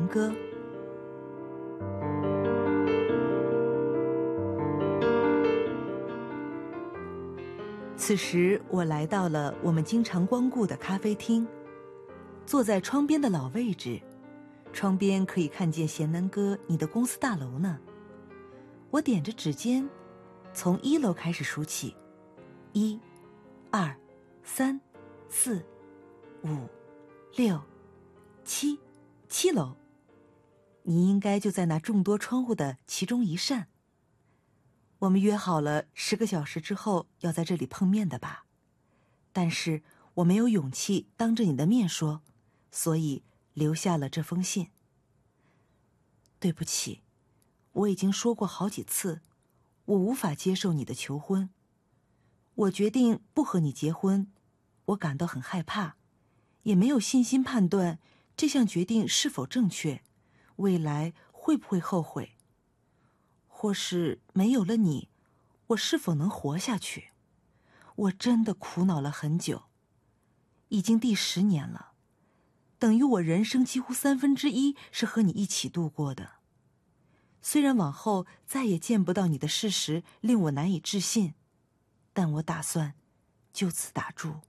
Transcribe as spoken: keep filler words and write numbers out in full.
歌。此时我来到了我们经常光顾的咖啡厅，坐在窗边的老位置，窗边可以看见贤南哥你的公司大楼呢。我点着指尖，从一楼开始数起，一、二、三、四、五、六、七，七楼。你应该就在那众多窗户的其中一扇。我们约好了十个小时之后要在这里碰面的吧？但是我没有勇气当着你的面说，所以留下了这封信。对不起，我已经说过好几次，我无法接受你的求婚。我决定不和你结婚，我感到很害怕，也没有信心判断这项决定是否正确，未来会不会后悔。或是没有了你，我是否能活下去？我真的苦恼了很久，已经第十年了，等于我人生几乎三分之一是和你一起度过的。虽然往后再也见不到你的事实令我难以置信，但我打算就此打住。